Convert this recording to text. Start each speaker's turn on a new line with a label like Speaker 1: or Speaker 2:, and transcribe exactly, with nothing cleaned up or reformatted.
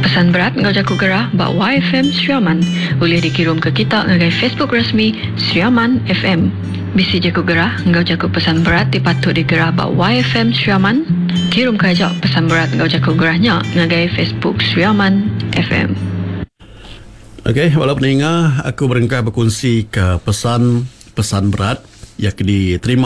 Speaker 1: pesan berat ngau jaku gerah bak Y F M Sriaman boleh dikirim ke kita ngagai Facebook rasmi Sriaman F M. Bisi jaku gerah ngau jaku pesan berat dipatut digerah bak Y F M Sriaman. Kirim ke ajak pesan berat ngau jaku gerahnya ngagai Facebook Sriaman F M.
Speaker 2: Okey, walaupun ingat aku berengkai berkongsi ke pesan pesan berat yang diterima